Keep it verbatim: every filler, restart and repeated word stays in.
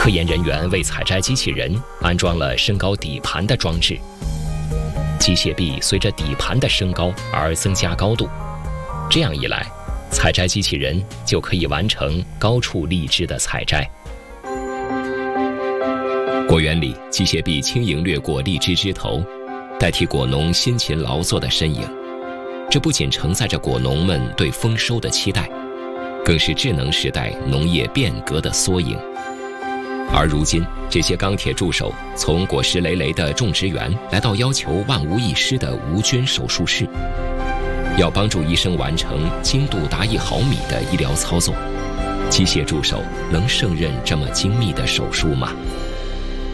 科研人员为采摘机器人安装了升高底盘的装置，机械臂随着底盘的升高而增加高度，这样一来，采摘机器人就可以完成高处荔枝的采摘。果园里，机械臂轻盈掠过荔枝枝头，代替果农辛勤劳作的身影。这不仅承载着果农们对丰收的期待，更是智能时代农业变革的缩影。而如今，这些钢铁助手从果实累累的种植园来到要求万无一失的无菌手术室，要帮助医生完成精度达一毫米的医疗操作。机械助手能胜任这么精密的手术吗？